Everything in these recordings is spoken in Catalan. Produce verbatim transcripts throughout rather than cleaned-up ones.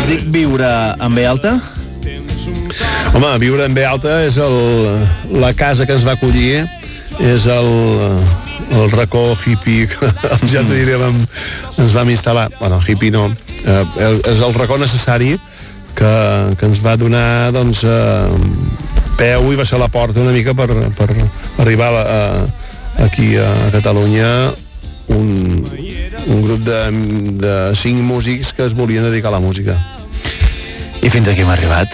dic viure en B alta? Home, viure en B alta és el, la casa que ens va acollir, és el, el racó hippie que ja t'ho diré, vam, ens vam instal·lar, bueno, hippie no, eh, és el racó necessari que, que ens va donar, doncs, eh, peu i va ser la porta una mica per, per arribar a, a, aquí a Catalunya un, un grup de, de cinc músics que es volien dedicar a la música. I fins aquí hem arribat.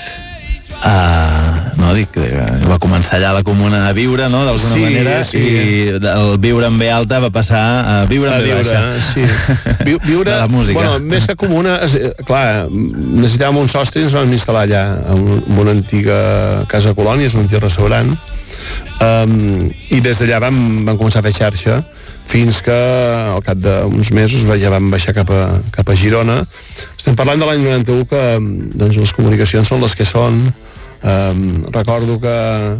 Uh, no, dic que va començar allà a la comuna a viure, no?, d'alguna sí, manera, sí. i el viure en B alta va passar a viure en B baixa. Sí. Vi, viure, de la música. Bueno, més que comuna, és, clar, necessitàvem un sostre i ens vam instal·lar allà en una antiga casa colònia, és un antic restaurant, um, i des d'allà vam, vam començar a fer xarxa fins que al cap d'uns mesos ja vam baixar cap a, cap a Girona. Estem parlant de l'any noranta-u, que doncs, les comunicacions són les que són. Um, recordo que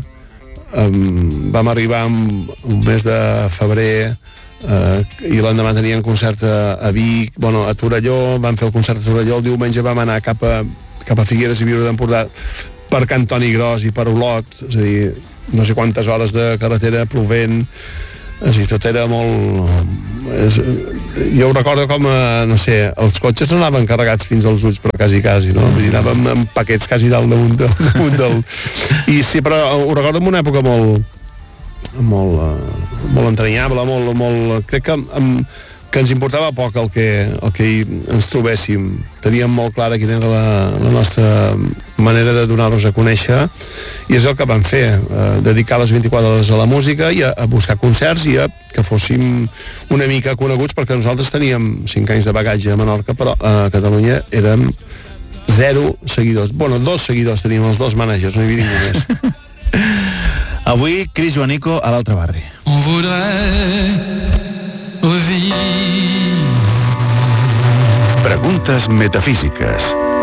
um, vam arribar un, un mes de febrer uh, i l'endemà tenien concert a, a Vic, bueno, a Torelló, vam fer el concert a Torelló, el diumenge vam anar cap a, cap a Figueres i Viure d'Empordà per Can Toni Gros i per Olot, és a dir, no sé quantes hores de carretera plovent. És a dir, tot era molt... És, jo ho recordo com, a, no sé, els cotxes no anaven carregats fins als ulls, però quasi, quasi, no? Vull dir, anàvem amb paquets quasi dalt damunt del, damunt del... I sí, però ho recordo en una època molt... molt, uh, molt entranyable, molt, molt... Crec que, amb, que ens importava poc el que, el que ens trobéssim. Teníem molt clara quina era la, la nostra manera de donar-nos a conèixer, i és el que vam fer, eh, dedicar les vint-i-quatre hores a la música i a, a buscar concerts i a que fóssim una mica coneguts, perquè nosaltres teníem cinc anys de bagatge a Menorca, però a Catalunya érem zero seguidors. Bueno, dos seguidors teníem, els dos mànagers, no hi havia ningú més. Avui, Cris Joanico a l'altre barri. On voudrait revivre. Preguntes metafísiques.